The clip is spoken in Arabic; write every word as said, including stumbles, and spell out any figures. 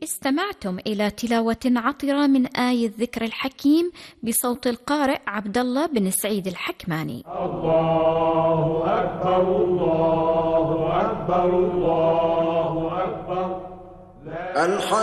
استمعتم إلى تلاوة عطرة من آية الذكر الحكيم بصوت القارئ عبد الله بن سعيد الحكماني. الله أكبر الله أكبر الله أكبر.